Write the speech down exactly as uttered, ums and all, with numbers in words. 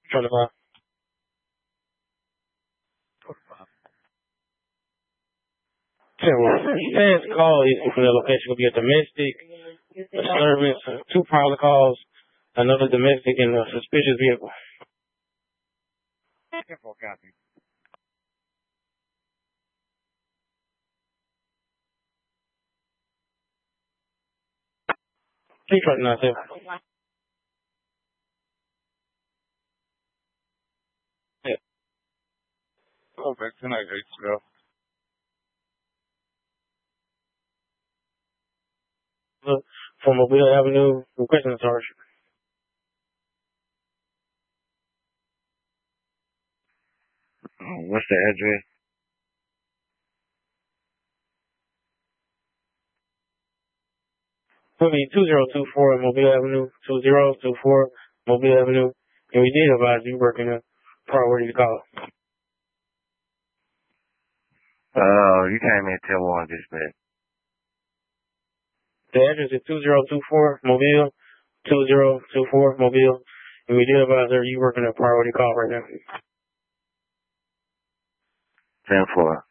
twenty-five. ten one. Fans call from the location will be a domestic disturbance, two prowler calls, another domestic, and a suspicious vehicle. ten four, copy. three twenty-nine, seven. Yeah. Go back tonight, eight twelve. For Mobile Avenue, requesting a charge. What's the address? It'll be two zero two four Mobile Avenue, two zero two four Mobile Avenue, and we did advise you working a priority call. Uh, you came in ten one, dispatch. The address is two zero two four Mobile, two zero two four Mobile, and we did advise her you working a priority call right now. ten four.